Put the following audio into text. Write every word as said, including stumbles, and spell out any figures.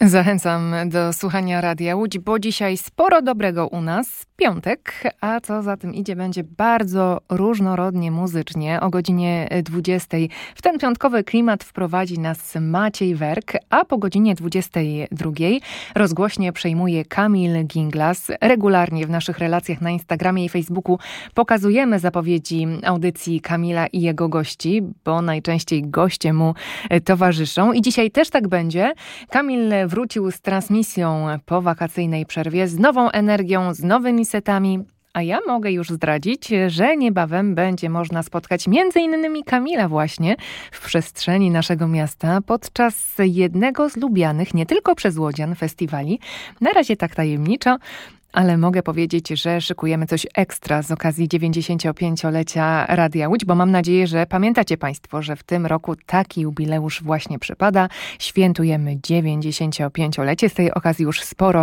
Zachęcam do słuchania Radia Łódź, bo dzisiaj sporo dobrego u nas. Piątek, a co za tym idzie, będzie bardzo różnorodnie muzycznie. O godzinie dwudziestej w ten piątkowy klimat wprowadzi nas Maciej Werk, a po godzinie dwudziestej drugiej rozgłośnie przejmuje Kamil Ginglas. Regularnie w naszych relacjach na Instagramie i Facebooku pokazujemy zapowiedzi audycji Kamila i jego gości, bo najczęściej goście mu towarzyszą. I dzisiaj też tak będzie. Kamil wrócił z transmisją po wakacyjnej przerwie, z nową energią, z nowymi setami, a ja mogę już zdradzić, że niebawem będzie można spotkać między innymi Kamila właśnie w przestrzeni naszego miasta podczas jednego z lubianych nie tylko przez łodzian festiwali. Na razie tak tajemniczo, ale mogę powiedzieć, że szykujemy coś ekstra z okazji dziewięćdziesięciopięciolecia Radia Łódź, bo mam nadzieję, że pamiętacie Państwo, że w tym roku taki jubileusz właśnie przypada. Świętujemy dziewięćdziesięciopięciolecie. Z tej okazji już sporo